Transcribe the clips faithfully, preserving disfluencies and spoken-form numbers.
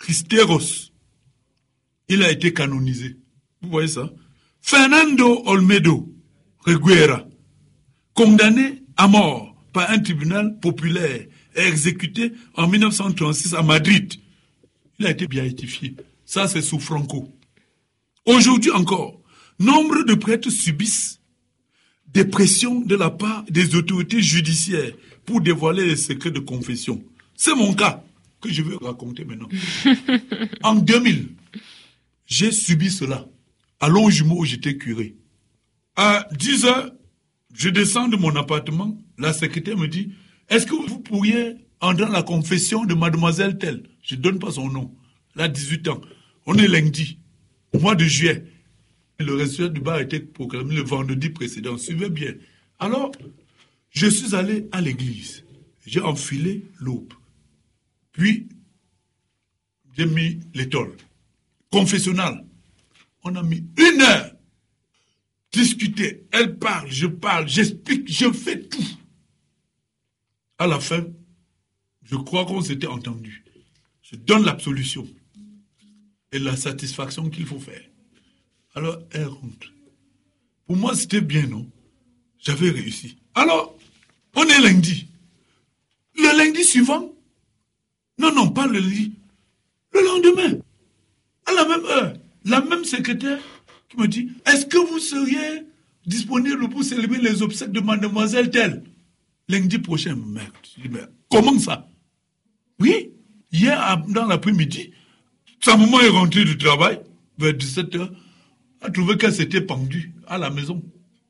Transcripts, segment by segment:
Cristeros, il a été canonisé. Vous voyez ça? Fernando Olmedo Reguera, condamné à mort par un tribunal populaire et exécuté en mille neuf cent trente-six à Madrid. Il a été béatifié. Ça, c'est sous Franco. Aujourd'hui encore, nombre de prêtres subissent des pressions de la part des autorités judiciaires pour dévoiler les secrets de confession. C'est mon cas que je veux raconter maintenant. En deux mille, j'ai subi cela à Longjumeau où j'étais curé. À dix heures, je descends de mon appartement. La secrétaire me dit, est-ce que vous pourriez entrer dans la confession de mademoiselle telle? Je ne donne pas son nom. Elle a dix-huit ans. On est lundi, au mois de juillet. Le résultat du bar a été proclamé le vendredi précédent. Suivez bien. Alors, je suis allé à l'église. J'ai enfilé l'aube. Puis, j'ai mis l'étole. Confessionnal. On a mis une heure. Discuter. Elle parle, je parle, j'explique, je fais tout. À la fin, je crois qu'on s'était entendu. Je donne l'absolution et la satisfaction qu'il faut faire. Alors, elle rentre. Pour moi, c'était bien, non? J'avais réussi. Alors, on est lundi. Le lundi suivant, non, non, pas le lundi, le lendemain, à la même heure, la même secrétaire qui me dit, est-ce que vous seriez disponible pour célébrer les obsèques de mademoiselle telle? Lundi prochain, merde. Je dis, mais comment ça? Oui, hier, dans l'après-midi, sa maman est rentrée du travail, vers dix-sept heures, a trouvé qu'elle s'était pendue à la maison.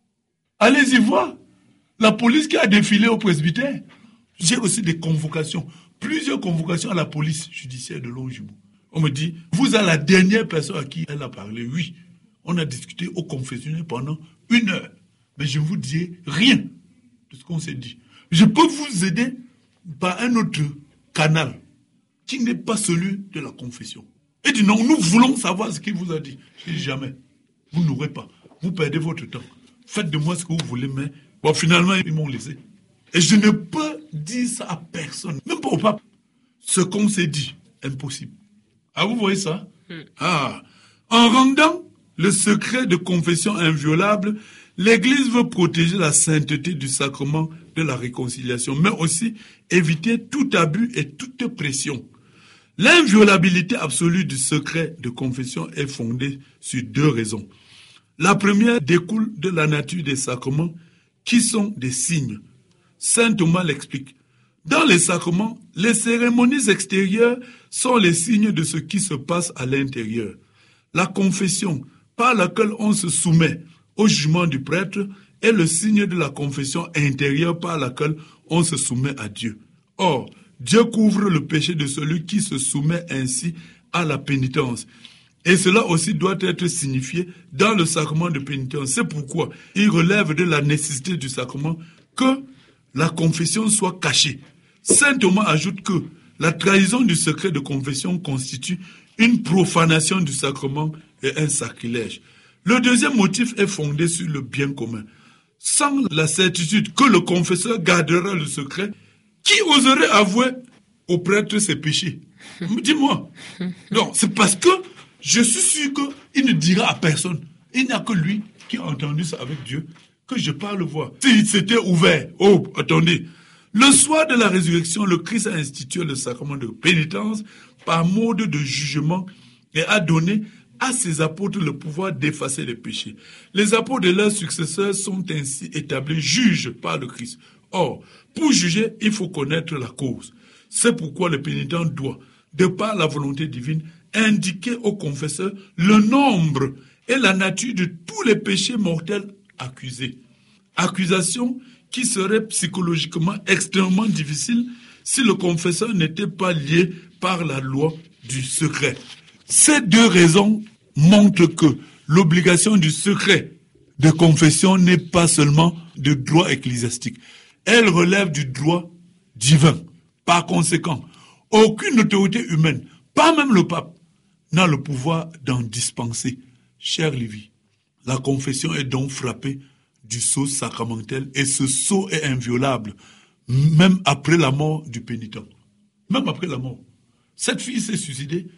Allez-y voir. La police qui a défilé au presbytère. J'ai aussi des convocations, plusieurs convocations à la police judiciaire de Longjumeau. On me dit, vous êtes la dernière personne à qui elle a parlé. Oui, on a discuté au confessionnal pendant une heure. Mais je ne vous dis rien de ce qu'on s'est dit. Je peux vous aider par un autre canal qui n'est pas celui de la confession. Et dit non, nous voulons savoir ce qu'il vous a dit. Je dis jamais. Vous n'aurez pas. Vous perdez votre temps. Faites de moi ce que vous voulez, mais bon, finalement, ils m'ont laissé. Et je ne peux dire ça à personne, même pas au pape. Ce qu'on s'est dit, impossible. Ah, vous voyez ça? Mm. Ah, en rendant le secret de confession inviolable, l'Église veut protéger la sainteté du sacrement de la réconciliation, mais aussi éviter tout abus et toute pression. L'inviolabilité absolue du secret de confession est fondée sur deux raisons. La première découle de la nature des sacrements qui sont des signes. Saint Thomas l'explique. Dans les sacrements, les cérémonies extérieures sont les signes de ce qui se passe à l'intérieur. La confession, par laquelle on se soumet au jugement du prêtre, est le signe de la confession intérieure par laquelle on se soumet à Dieu. Or, Dieu couvre le péché de celui qui se soumet ainsi à la pénitence. Et cela aussi doit être signifié dans le sacrement de pénitence. C'est pourquoi il relève de la nécessité du sacrement que la confession soit cachée. Saint Thomas ajoute que la trahison du secret de confession constitue une profanation du sacrement et un sacrilège. Le deuxième motif est fondé sur le bien commun. Sans la certitude que le confesseur gardera le secret, qui oserait avouer au prêtre ses péchés? Dis-moi. Non, c'est parce que je suis sûr qu'il ne dira à personne. Il n'y a que lui qui a entendu ça avec Dieu, que je parle voir. S'il s'était ouvert, oh, attendez. Le soir de la résurrection, le Christ a institué le sacrement de pénitence par mode de jugement et a donné à ses apôtres le pouvoir d'effacer les péchés. Les apôtres et leurs successeurs sont ainsi établis juges par le Christ. Or, pour juger, il faut connaître la cause. C'est pourquoi le pénitent doit, de par la volonté divine, indiquer au confesseur le nombre et la nature de tous les péchés mortels accusés. Accusation qui serait psychologiquement extrêmement difficile si le confesseur n'était pas lié par la loi du secret. Ces deux raisons montrent que l'obligation du secret de confession n'est pas seulement de droit ecclésiastique. Elle relève du droit divin. Par conséquent, aucune autorité humaine, pas même le pape, n'a le pouvoir d'en dispenser. Cher Lévi, la confession est donc frappée du sceau sacramentel et ce sceau est inviolable, même après la mort du pénitent. Même après la mort. Cette fille s'est suicidée